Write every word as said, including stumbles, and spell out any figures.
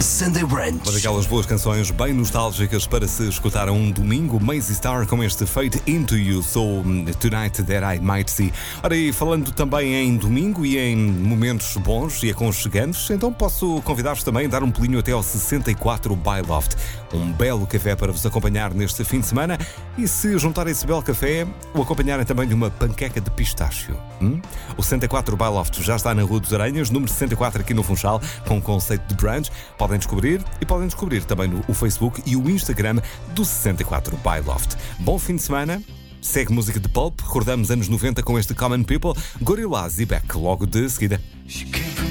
Sunday Brunch. Uma daquelas boas canções bem nostálgicas para se escutar a um domingo. Maisie Star com este Fade Into You, So Tonight That I Might See. Ora, e falando também em domingo e em momentos bons e aconchegantes, então posso convidar-vos também a dar um pulinho até ao sessenta e quatro by Loft. Um belo café para vos acompanhar neste fim de semana e, se juntarem esse belo café, o acompanharem também de uma panqueca de pistácio. Hum? O sessenta e quatro by Loft já está na Rua dos Aranhas, número sessenta e quatro aqui no Funchal, com o conceito de brunch. Podem descobrir e podem descobrir também no o Facebook e o Instagram do sessenta e quatro by Loft. Bom fim de semana. Segue música de Pulp. Recordamos anos noventa com este Common People, Gorillaz e Beck logo de seguida.